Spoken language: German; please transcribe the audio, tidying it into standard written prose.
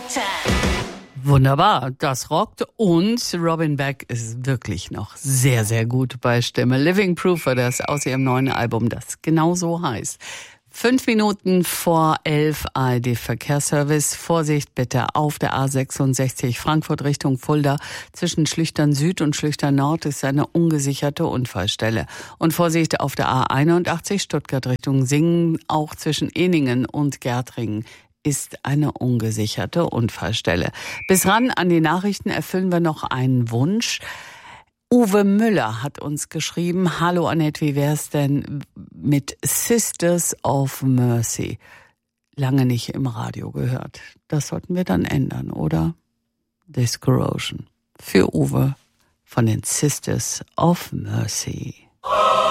Wunderbar, das rockt und Robin Beck ist wirklich noch sehr, sehr gut bei Stimme. Living Proof war das aus ihrem neuen Album, das genau so heißt. 5 Minuten vor 11 ARD Verkehrsservice. Vorsicht bitte auf der A66 Frankfurt Richtung Fulda. Zwischen Schlüchtern Süd und Schlüchtern Nord ist eine ungesicherte Unfallstelle. Und Vorsicht auf der A81 Stuttgart Richtung Singen, auch zwischen Ehningen und Gärtringen ist eine ungesicherte Unfallstelle. Bis ran an die Nachrichten erfüllen wir noch einen Wunsch. Uwe Müller hat uns geschrieben, hallo Annette, wie wär's denn mit Sisters of Mercy? Lange nicht im Radio gehört. Das sollten wir dann ändern, oder? This Corrosion. Für Uwe von den Sisters of Mercy.